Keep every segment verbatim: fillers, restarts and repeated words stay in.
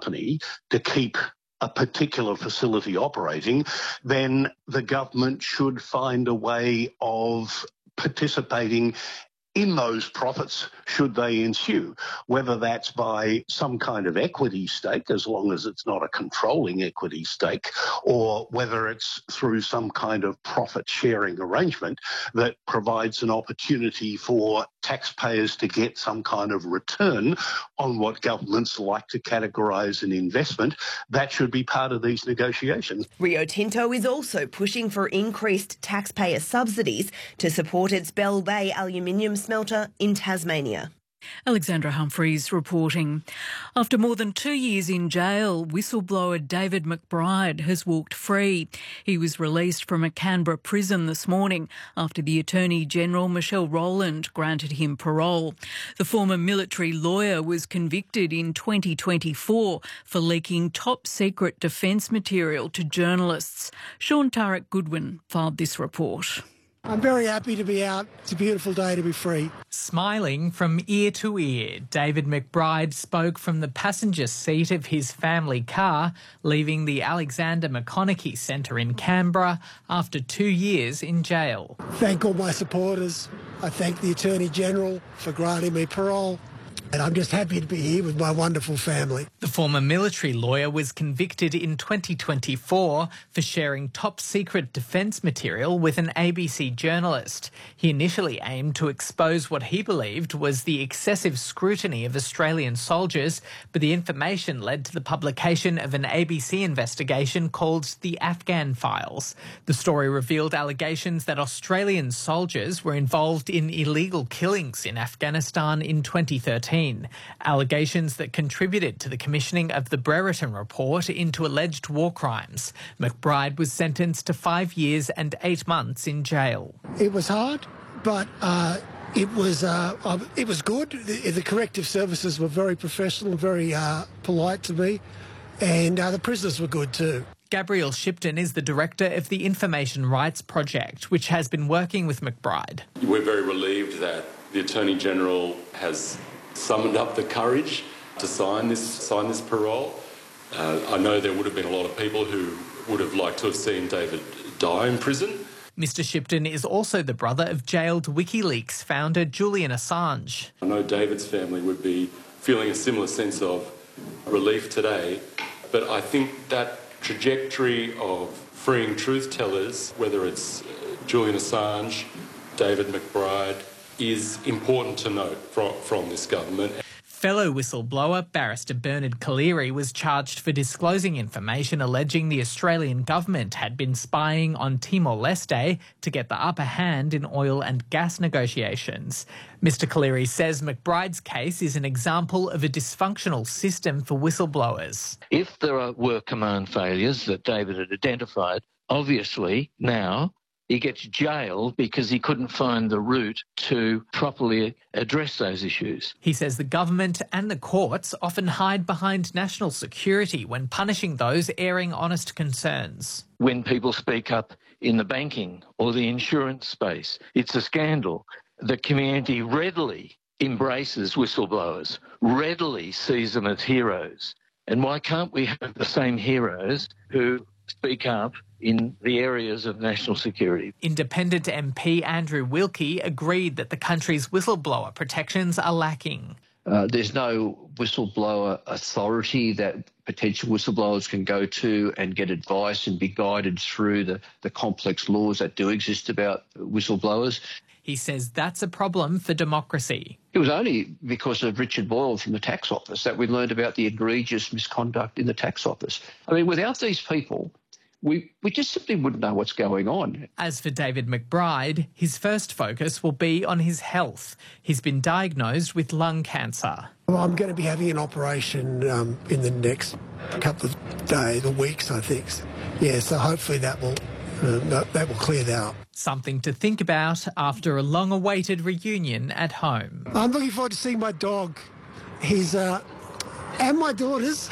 company to keep a particular facility operating, then the government should find a way of participating in those profits should they ensue, whether that's by some kind of equity stake, as long as it's not a controlling equity stake, or whether it's through some kind of profit-sharing arrangement that provides an opportunity for taxpayers to get some kind of return on what governments like to categorise an investment. That should be part of these negotiations. Rio Tinto is also pushing for increased taxpayer subsidies to support its Bell Bay aluminium smelter in Tasmania. Alexandra Humphreys reporting. After more than two years in jail, whistleblower David McBride has walked free. He was released from a Canberra prison this morning after the Attorney-General Michelle Rowland granted him parole. The former military lawyer was convicted in twenty twenty-four for leaking top-secret defence material to journalists. Sean Tarek Goodwin filed this report. I'm very happy to be out. It's a beautiful day to be free. Smiling from ear to ear, David McBride spoke from the passenger seat of his family car, leaving the Alexander McConaughey Centre in Canberra after two years in jail. Thank all my supporters. I thank the Attorney-General for granting me parole. And I'm just happy to be here with my wonderful family. The former military lawyer was convicted in twenty twenty-four for sharing top-secret defence material with an A B C journalist. He initially aimed to expose what he believed was the excessive scrutiny of Australian soldiers, but the information led to the publication of an A B C investigation called the Afghan Files. The story revealed allegations that Australian soldiers were involved in illegal killings in Afghanistan in twenty thirteen. Allegations that contributed to the commissioning of the Brereton Report into alleged war crimes. McBride was sentenced to five years and eight months in jail. It was hard, but uh, it was uh, it was good. The, the corrective services were very professional, very uh, polite to me, and uh, the prisoners were good too. Gabrielle Shipton is the director of the Information Rights Project, which has been working with McBride. We're very relieved that the Attorney-General has summoned up the courage to sign this sign this parole. Uh, I know there would have been a lot of people who would have liked to have seen David die in prison. Mister Shipton is also the brother of jailed WikiLeaks founder Julian Assange. I know David's family would be feeling a similar sense of relief today, but I think that trajectory of freeing truth-tellers, whether it's Julian Assange, David McBride, is important to note from, from this government. Fellow whistleblower barrister Bernard Collaery was charged for disclosing information alleging the Australian government had been spying on Timor-Leste to get the upper hand in oil and gas negotiations. Mister Collaery says McBride's case is an example of a dysfunctional system for whistleblowers. If there are, were command failures that David had identified, obviously now he gets jailed because he couldn't find the route to properly address those issues. He says the government and the courts often hide behind national security when punishing those airing honest concerns. When people speak up in the banking or the insurance space, it's a scandal. The community readily embraces whistleblowers, readily sees them as heroes. And why can't we have the same heroes who speak up in the areas of national security? Independent M P Andrew Wilkie agreed that the country's whistleblower protections are lacking. Uh, there's no whistleblower authority that potential whistleblowers can go to and get advice and be guided through the, the complex laws that do exist about whistleblowers. He says that's a problem for democracy. It was only because of Richard Boyle from the tax office that we learned about the egregious misconduct in the tax office. I mean, without these people, we, we just simply wouldn't know what's going on. As for David McBride, his first focus will be on his health. He's been diagnosed with lung cancer. Well, I'm going to be having an operation um, in the next couple of days or weeks, I think. Yeah, so hopefully that will, uh, that will clear that up. Something to think about after a long-awaited reunion at home. I'm looking forward to seeing my dog. He's, uh, and my daughters,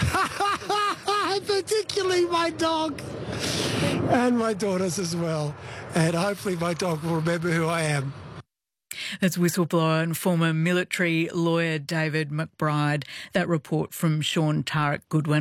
particularly my dog, and my daughters as well. And hopefully my dog will remember who I am. That's whistleblower and former military lawyer David McBride. That report from Sean Tarek Goodwin.